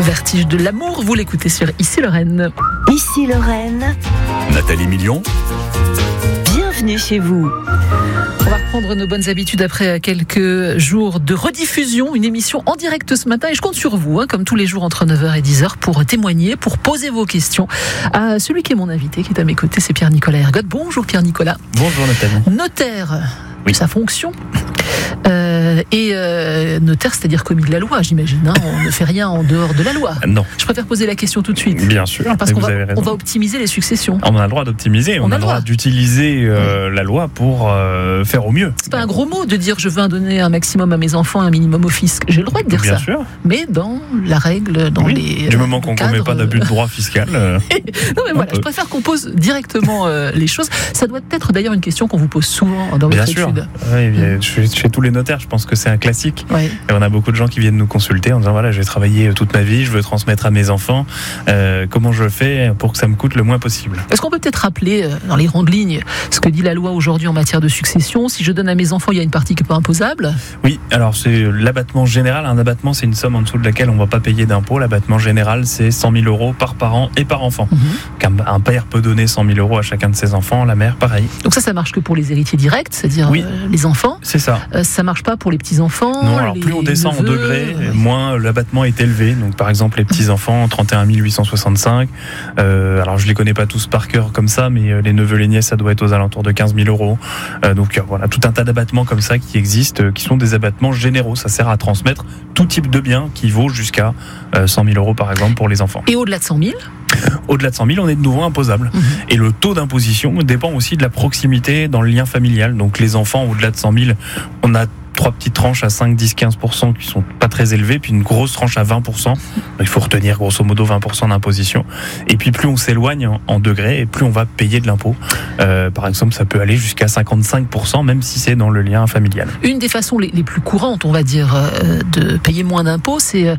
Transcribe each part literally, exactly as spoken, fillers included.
Vertige de l'amour, vous l'écoutez sur Ici Lorraine. Ici Lorraine. Nathalie Million. Bienvenue chez vous. On va reprendre nos bonnes habitudes après quelques jours de rediffusion, une émission en direct ce matin et je compte sur vous, hein, comme tous les jours entre neuf heures et dix heures, pour témoigner, pour poser vos questions à celui qui est mon invité, qui est à mes côtés, c'est Pierre-Nicolas Ergotte. Bonjour Pierre-Nicolas. Bonjour Nathalie. Notaire, oui. Sa fonction euh, et euh, notaire, c'est-à-dire commis de la loi, j'imagine, hein, on ne fait rien en dehors de la loi. Non. Je préfère poser la question tout de suite. Bien sûr, parce qu'on vous va, avez raison. on va optimiser les successions. On a le droit d'optimiser, on, on a le droit, droit d'utiliser euh, la loi pour euh, faire au mieux. C'est pas un gros mot de dire je veux en donner un maximum à mes enfants, un minimum au fisc. J'ai le droit de dire Bien ça. Sûr. Mais dans la règle, dans oui. les. Du moment qu'on ne commet pas d'abus de droit fiscal. Euh, non mais voilà, peut. Je préfère qu'on pose directement euh, les choses. Ça doit être d'ailleurs une question qu'on vous pose souvent dans bien votre sûr. étude. Oui, bien, chez, chez tous les notaires, je pense que c'est un classique. Oui. Et on a beaucoup de gens qui viennent nous consulter en disant voilà, j'ai travaillé toute ma vie, je veux transmettre à mes enfants. Euh, comment je fais pour que ça me coûte le moins possible? Est-ce qu'on peut peut-être rappeler euh, dans les grandes lignes ce que dit la loi aujourd'hui en matière de succession? Si je donne à mes enfants, il y a une partie qui n'est pas imposable? Oui, alors c'est l'abattement général. Un abattement, c'est une somme en dessous de laquelle on ne va pas payer d'impôt. L'abattement général, c'est cent mille euros par parent et par enfant. Mm-hmm. Un, un père peut donner cent mille euros à chacun de ses enfants, la mère, pareil. Donc ça, ça marche que pour les héritiers directs, c'est-à-dire oui. euh, les enfants. C'est ça. Euh, ça marche pas pour les petits-enfants? Non, alors plus on descend neveux, en degrés, oui. moins l'abattement est élevé. Donc par exemple, les petits-enfants, trente et un mille huit cent soixante-cinq. Euh, alors je les connais pas tous par cœur comme ça, mais euh, les neveux, les nièces, ça doit être aux alentours de quinze mille euros. Euh, donc euh, voilà, tout un tas d'abattements comme ça qui existent, euh, qui sont des abattements généraux. Ça sert à transmettre tout type de bien qui vaut jusqu'à euh, cent mille euros par exemple pour les enfants. Et au-delà de cent mille? Au-delà de cent mille, on est de nouveau imposable. Mmh. Et le taux d'imposition dépend aussi de la proximité dans le lien familial. Donc les enfants au-delà de cent mille, on a trois petites tranches à cinq, dix, quinze pour cent qui sont pas très élevées, puis une grosse tranche à vingt pour cent. Il faut retenir grosso modo vingt pour cent d'imposition. Et puis plus on s'éloigne en, en degrés, et plus on va payer de l'impôt. Euh, par exemple, ça peut aller jusqu'à cinquante-cinq pour cent, même si c'est dans le lien familial. Une des façons les, les plus courantes, on va dire, euh, de payer moins d'impôts, c'est euh,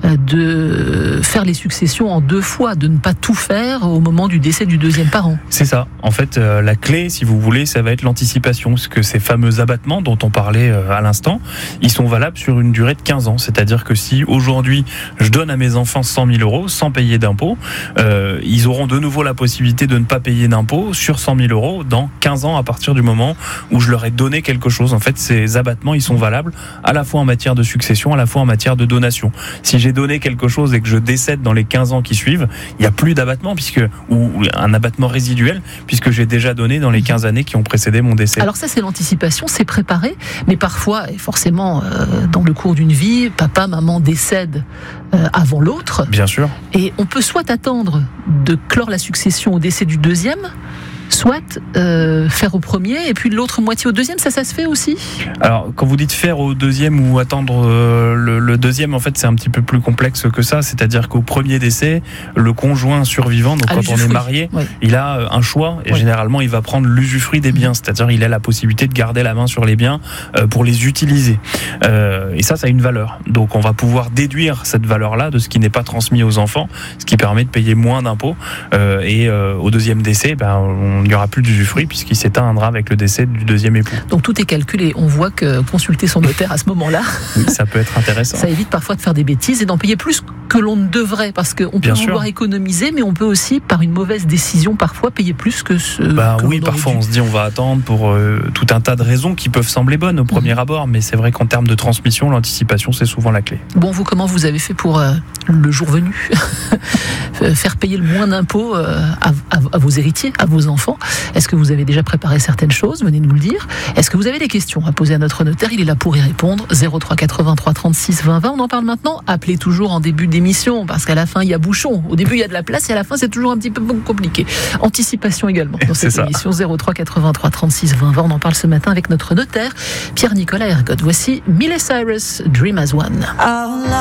de faire les successions en deux fois, de ne pas tout faire au moment du décès du deuxième parent. C'est ça. En fait, euh, la clé, si vous voulez, ça va être l'anticipation, parce que ces fameux abattements dont on parlait euh, à l'instant, ils sont valables sur une durée de quinze ans. C'est-à-dire que si aujourd'hui je donne à mes enfants cent mille euros sans payer d'impôts, euh, ils auront de nouveau la possibilité de ne pas payer d'impôts sur cent mille euros dans quinze ans à partir du moment où je leur ai donné quelque chose. En fait, ces abattements, ils sont valables à la fois en matière de succession, à la fois en matière de donation. Si j'ai donné quelque chose et que je décède dans les quinze ans qui suivent, il n'y a plus d'abattement puisque, ou un abattement résiduel puisque j'ai déjà donné dans les quinze années qui ont précédé mon décès. Alors ça, c'est l'anticipation, c'est préparé, mais parfois, et forcément, euh, dans le cours d'une vie, papa, maman décèdent euh, avant l'autre. Bien sûr. Et on peut soit attendre de clore la succession au décès du deuxième, soit euh, faire au premier et puis l'autre moitié au deuxième, ça, ça se fait aussi? Alors, quand vous dites faire au deuxième ou attendre euh, le, le deuxième, en fait, c'est un petit peu plus complexe que ça. C'est-à-dire qu'au premier décès, le conjoint survivant, donc ah, quand on est marié, oui. il a un choix et oui. généralement, il va prendre l'usufruit des biens. C'est-à-dire il a la possibilité de garder la main sur les biens euh, pour les utiliser. Euh, et ça, ça a une valeur. Donc, on va pouvoir déduire cette valeur-là de ce qui n'est pas transmis aux enfants, ce qui permet de payer moins d'impôts. Euh, et euh, au deuxième décès, ben, on il n'y aura plus d'usufruit puisqu'il s'éteindra avec le décès du deuxième époux. Donc tout est calculé. On voit que consulter son notaire à ce moment-là, oui, ça peut être intéressant. Ça évite parfois de faire des bêtises et d'en payer plus que l'on ne devrait, parce qu'on peut Bien vouloir sûr. économiser, mais on peut aussi, par une mauvaise décision, parfois payer plus que ce. Bah que oui, parfois dû. on se dit on va attendre pour euh, tout un tas de raisons qui peuvent sembler bonnes au premier mmh. abord, mais c'est vrai qu'en termes de transmission, l'anticipation c'est souvent la clé. Bon, vous comment vous avez fait pour euh, le jour venu faire payer le moins d'impôts euh, à, à, à vos héritiers, à vos enfants? Est-ce que vous avez déjà préparé certaines choses? Venez nous le dire. Est-ce que vous avez des questions à poser à notre notaire? Il est là pour y répondre. zéro trois quatre-vingt-trois trente-six vingt vingt. On en parle maintenant. Appelez toujours en début d'émission parce qu'à la fin, il y a bouchon. Au début, il y a de la place et à la fin, c'est toujours un petit peu compliqué. Anticipation également dans cette ça. émission. zéro trois quatre-vingt-trois trente-six vingt vingt. On en parle ce matin avec notre notaire, Pierre-Nicolas Ergotte. Voici Miley Cyrus, Dream as One.